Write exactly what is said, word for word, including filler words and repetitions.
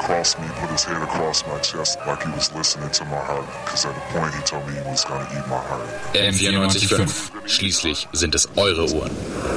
across me, put his head across my chest, like he was listening to my heart. Because at the point he told me he was gonna eat my heart. M vierundneunzig Komma fünf. Schließlich sind es eure Uhren.